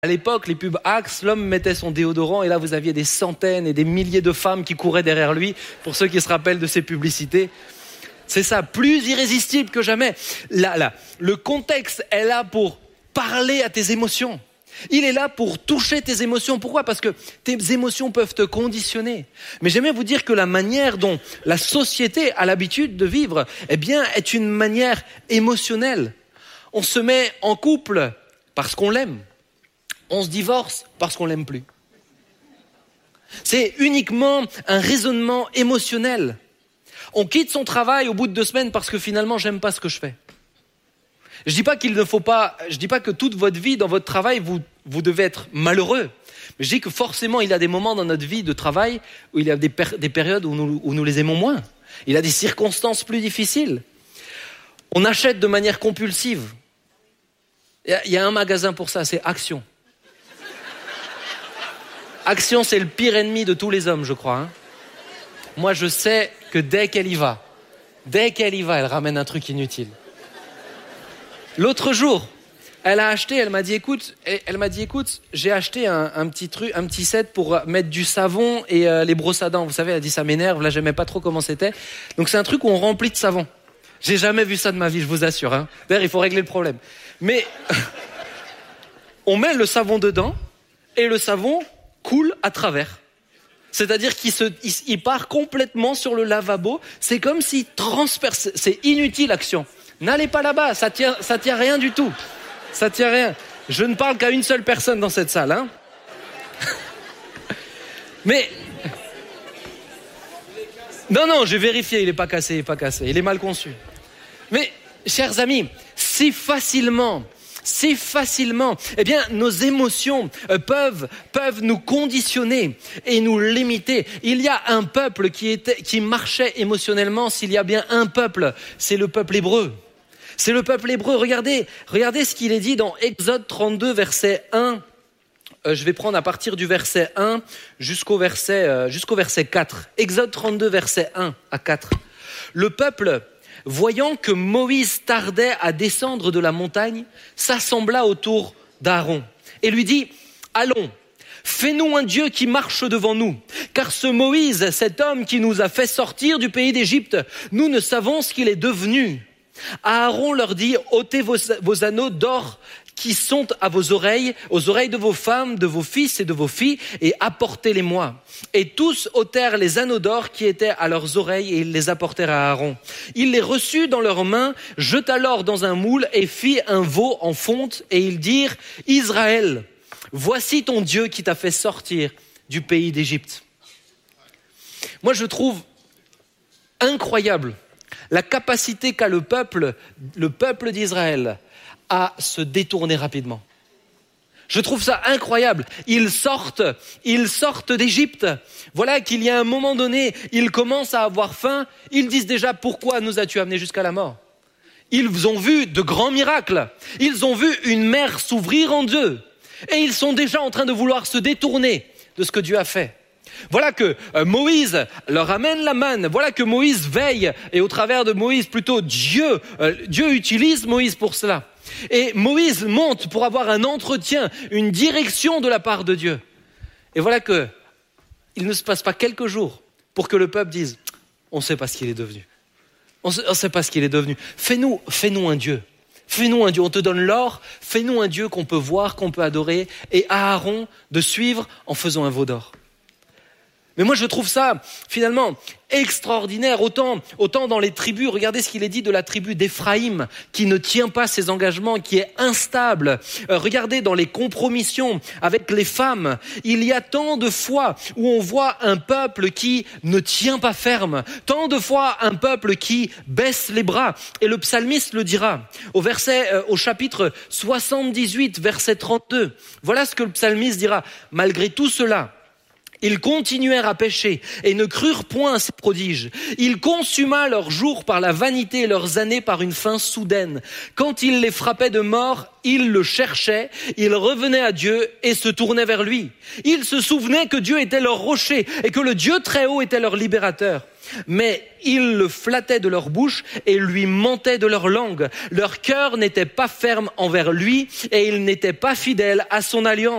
À l'époque, les pubs Axe, l'homme mettait son déodorant et là, vous aviez des centaines et des milliers de femmes qui couraient derrière lui, pour ceux qui se rappellent de ces publicités. C'est ça, plus irrésistible que jamais. Là, le contexte est là pour parler à tes émotions. Il est là pour toucher tes émotions. Pourquoi ? Parce que tes émotions peuvent te conditionner. Mais j'aimerais vous dire que la manière dont la société a l'habitude de vivre, est une manière émotionnelle. On se met en couple parce qu'on l'aime. On se divorce parce qu'on l'aime plus. C'est uniquement un raisonnement émotionnel. On quitte son travail au bout de 2 semaines parce que finalement, j'aime pas ce que je fais. Je dis pas que toute votre vie dans votre travail, vous devez être malheureux. Mais je dis que forcément, il y a des moments dans notre vie de travail où il y a des périodes où nous les aimons moins. Il y a des circonstances plus difficiles. On achète de manière compulsive. Il y a un magasin pour ça, c'est Action. Action, c'est le pire ennemi de tous les hommes, je crois. Moi, je sais que dès qu'elle y va, elle ramène un truc inutile. L'autre jour, elle m'a dit, écoute, j'ai acheté un petit set pour mettre du savon et les brosses à dents. Vous savez, elle a dit, ça m'énerve, là, j'aimais pas trop comment c'était. Donc, c'est un truc où on remplit de savon. J'ai jamais vu ça de ma vie, je vous assure. D'ailleurs, il faut régler le problème. Mais, on met le savon dedans et le savon coule à travers. C'est-à-dire qu'il part complètement sur le lavabo. C'est comme s'il transperce. C'est inutile, Action. N'allez pas là-bas, ça tient rien du tout. Ça tient rien. Je ne parle qu'à une seule personne dans cette salle. Mais non, j'ai vérifié, il n'est pas cassé, il est mal conçu. Mais, chers amis, si facilement, nos émotions peuvent nous conditionner et nous limiter. Il y a un peuple qui marchait émotionnellement. S'il y a bien un peuple, c'est le peuple hébreu. C'est le peuple hébreu. Regardez ce qu'il est dit dans Exode 32, verset 1. Je vais prendre à partir du verset 1 jusqu'au verset 4. Exode 32, verset 1 à 4. Le peuple, voyant que Moïse tardait à descendre de la montagne, s'assembla autour d'Aaron et lui dit, « Allons, fais-nous un Dieu qui marche devant nous, car ce Moïse, cet homme qui nous a fait sortir du pays d'Égypte, nous ne savons ce qu'il est devenu. » Aaron leur dit, « ôtez vos anneaux d'or qui sont à vos oreilles, aux oreilles de vos femmes, de vos fils et de vos filles, et apportez-les-moi. » Et tous ôtèrent les anneaux d'or qui étaient à leurs oreilles, et ils les apportèrent à Aaron. Il les reçut dans leurs mains, jeta l'or dans un moule, et fit un veau en fonte, et ils dirent, « Israël, voici ton Dieu qui t'a fait sortir du pays d'Égypte. » Moi, je trouve incroyable la capacité qu'a le peuple d'Israël à se détourner rapidement. Je trouve ça incroyable. Ils sortent d'Égypte. Voilà qu'il y a un moment donné, ils commencent à avoir faim. Ils disent déjà, pourquoi nous as-tu amenés jusqu'à la mort ? Ils ont vu de grands miracles. Ils ont vu une mer s'ouvrir en deux. Et ils sont déjà en train de vouloir se détourner de ce que Dieu a fait. Voilà que Moïse leur amène la manne. Voilà que Moïse veille. Et au travers de Moïse, plutôt Dieu utilise Moïse pour cela. Et Moïse monte pour avoir un entretien, une direction de la part de Dieu. Et voilà que il ne se passe pas quelques jours pour que le peuple dise, on ne sait pas ce qu'il est devenu. On ne sait pas ce qu'il est devenu. Fais-nous un Dieu. Fais-nous un Dieu. On te donne l'or. Fais-nous un Dieu qu'on peut voir, qu'on peut adorer. Et à Aaron de suivre en faisant un veau d'or. Mais moi, je trouve ça, finalement, extraordinaire. Autant dans les tribus, regardez ce qu'il est dit de la tribu d'Éphraïm, qui ne tient pas ses engagements, qui est instable. Regardez dans les compromissions avec les femmes. Il y a tant de fois où on voit un peuple qui ne tient pas ferme. Tant de fois un peuple qui baisse les bras. Et le psalmiste le dira. Au chapitre 78, verset 32. Voilà ce que le psalmiste dira. Malgré tout cela, ils continuèrent à pécher et ne crurent point à ses prodiges. Il consuma leurs jours par la vanité et leurs années par une fin soudaine. Quand il les frappait de mort, ils le cherchaient, ils revenaient à Dieu et se tournaient vers lui. Ils se souvenaient que Dieu était leur rocher et que le Dieu très haut était leur libérateur. Mais ils le flattaient de leur bouche et lui mentaient de leur langue. Leur cœur n'était pas ferme envers lui et ils n'étaient pas fidèles à son alliance.